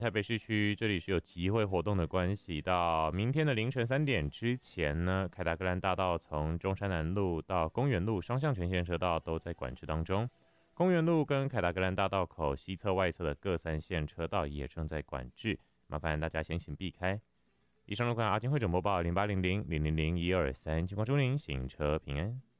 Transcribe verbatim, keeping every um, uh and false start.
台北市区这里是有集会活动的关系，到明天的凌晨三点之前呢，凯达格兰大道从中山南路到公园路双向全线车道都在管制当中，公园路跟凯达格兰大道口西侧外侧的各三线车道也正在管制，麻烦大家先行避开。以上路况阿金会诊播报零八零零零零零一二三，情况祝您行车平安。